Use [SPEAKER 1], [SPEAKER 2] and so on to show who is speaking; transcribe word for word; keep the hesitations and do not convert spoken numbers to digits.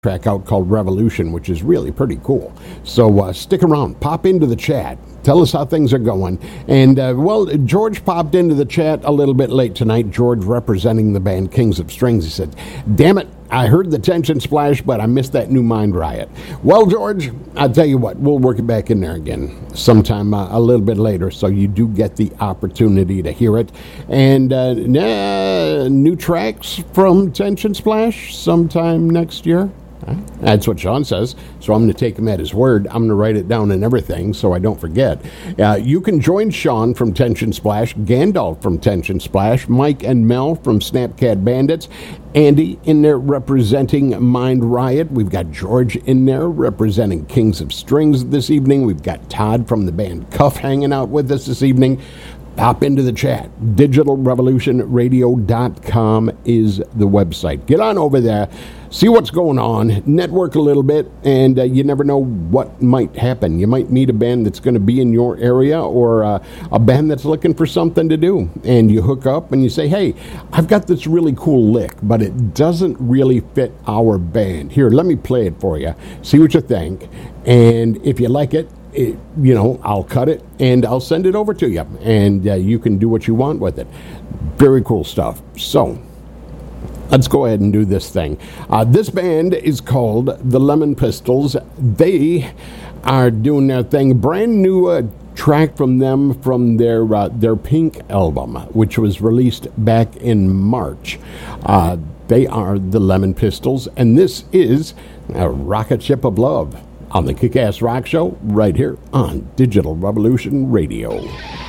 [SPEAKER 1] track out called Revolution, which is really pretty cool. So uh, stick around, pop into the chat, tell us how things are going. And, uh, well, George popped into the chat a little bit late tonight, George representing the band Kings of Strings. He said, damn it, I heard the Tension Splash, but I missed that new Mind Riot. Well, George, I'll tell you what, we'll work it back in there again sometime uh, a little bit later, so you do get the opportunity to hear it. And uh, nah, new tracks from Tension Splash sometime next year. That's what Sean says, so I'm going to take him at his word. I'm going to write it down and everything so I don't forget. Uh, you can join Sean from Tension Splash, Gandalf from Tension Splash, Mike and Mel from Snapcat Bandits, Andy in there representing Mind Riot. We've got George in there representing Kings of Strings this evening. We've got Todd from the band Cuff hanging out with us this evening. Pop into the chat. digital revolution radio dot com is the website. Get on over there, see what's going on, network a little bit, and uh, you never know what might happen. You might meet a band that's going to be in your area or uh, a band that's looking for something to do. And you hook up and you say, hey, I've got this really cool lick, but it doesn't really fit our band. Here, let me play it for you. See what you think. And if you like it, It, you know, I'll cut it and I'll send it over to you, and uh, you can do what you want with it. Very cool stuff. So let's go ahead and do this thing. Uh, this band is called the Lemon Pistols. They are doing their thing. Brand new uh, track from them from their uh, their Pink album, which was released back in March. Uh, they are the Lemon Pistols, and this is a Rocket Ship of Love on the Kick-Ass Rock Show right here on Digital Revolution Radio.